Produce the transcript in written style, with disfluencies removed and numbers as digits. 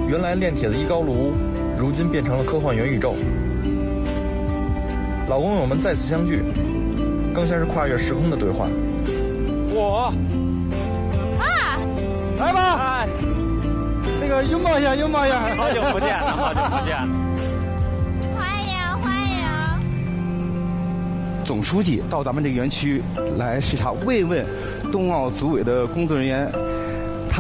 原来炼铁的一高炉，如今变成了科幻元宇宙。老工友们再次相聚，更像是跨越时空的对话。 我啊， 来吧，哎，那个拥抱一下，拥抱一下， 好久不见了，好久不见了。 欢迎欢迎。 总书记到咱们这个园区来视察，慰问冬奥组委的工作人员。